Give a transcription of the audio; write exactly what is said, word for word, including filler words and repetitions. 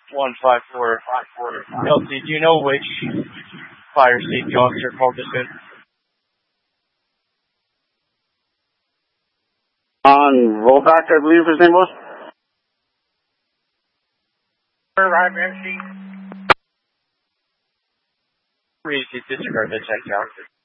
one five four. Kelsey, do you know which fire safety officer called this in? On Volvac, I believe his name was. Arrive M C. Please disregard the ten count.